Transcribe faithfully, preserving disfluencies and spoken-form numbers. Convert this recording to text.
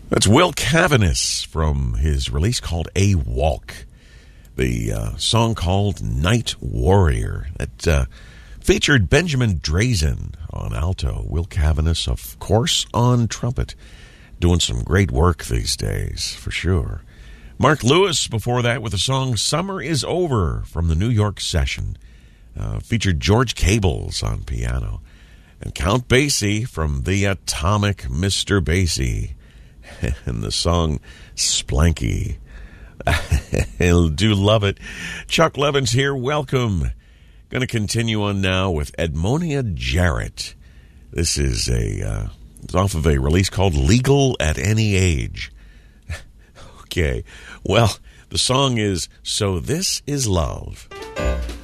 That's Will Cavanis from his release called A Walk. The uh, song called Night Warrior. That uh, featured Benjamin Drazen on alto. Will Cavanis, of course, on trumpet. Doing some great work these days, for sure. Mark Lewis before that with the song Summer is Over from the New York Session. Uh, featured George Cables on piano. And Count Basie from the Atomic Mister Basie. And the song Splanky. I do love it. Chuck Levins here. Welcome. Going to continue on now with Edmonia Jarrett. This is a uh, it's off of a release called Legal at Any Age. Okay. Well, the song is So This Is Love.